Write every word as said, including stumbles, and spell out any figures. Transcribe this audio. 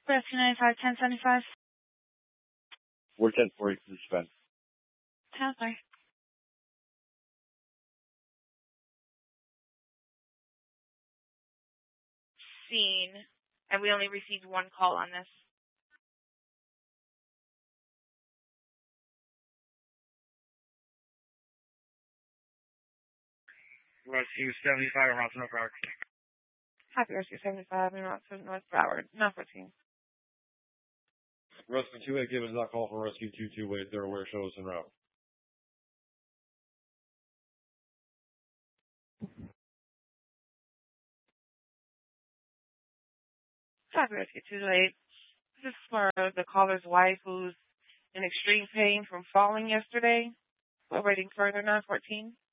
Rescue ninety-five, ten seventy-five. We're ten forty to the spend. ten, sorry. Scene. And we only received one call on this. Rescue seventy-five, around North Broward. Happy Rescue seventy-five, around North Broward. nine fourteen. Rescue two eight, given that call for Rescue two two eight, they're aware shows en route. Happy Rescue two two eight. This is for the caller's wife who's in extreme pain from falling yesterday. We're waiting further, nine fourteen.